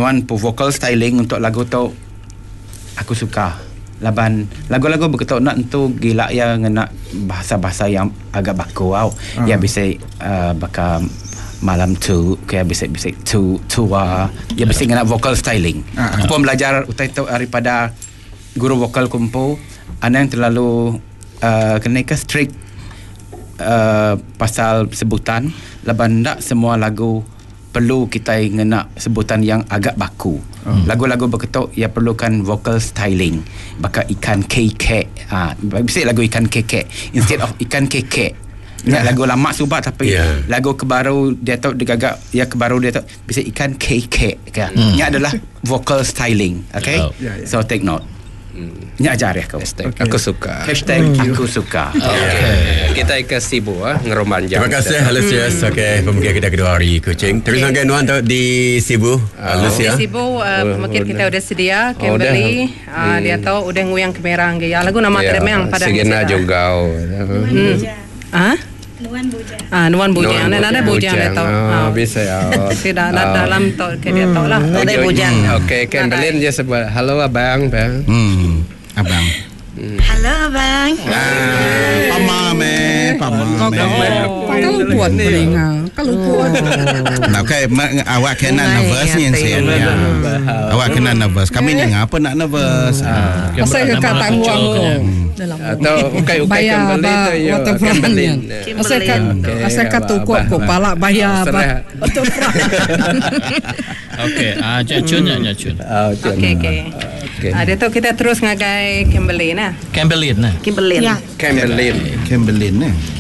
nuan pu vocal styling untuk lagu tu aku suka. Laban lagu-lagu berketok nak tu gila ya ngena bahasa-bahasa yang agak baku ya bisa bakal malam tu kayak bisik-bisik tua ya bisik ngena vocal styling. Aku pun belajar utai tu daripada guru vokal kumpu ana yang terlalu kena ke strict pasal sebutan. Laban tak semua lagu perlu kita ngena sebutan yang agak baku. Lagu-lagu berketok ia perlukan vocal styling. Bakal ikan keke. Bisa lagu ikan keke instead of ikan keke. Lagu lama subah tapi lagu kebaru dia tahu digagak ya kebaru dia tahu bisa ikan keke. Ini adalah vocal styling. Okay? So take note. Ini ajar ya kau. Aku suka. Aku suka. Kita ke Sibu ngeromanjang. Terima kasih Lucius. Okay, pemergian kita kedua hari Kuching. Terus lagi Nuan di Sibu. Lucia. Di Sibu mungkin kita udah sedia Kimberly. Dia tahu udah nguyang kamera ya. Lagu nama teremang pada Sigena juga. Nuan Bujang. Nada Bujang dia tahu. Bisa ya. Tidak dalam tahu ke dia tahu lah. Nada Bujang. Okey, Kimberly dia sebut halo abang. Abang. Halo abang. Pamame. Kalau buat pelinga. Kalau buat. Okay, awak kena nervous ni Sen. Awak kena nervous. Kami ni ngapa nak nervous? Saya kata uang ko. Atau ukay Kimberly tu ya. Kimberly. Saya kata ko pala bayar. Okey, Jacun. Okey. Ada tu kita terus ngagai Kimberly nah. Kimberly. Kimberly. Kimberly.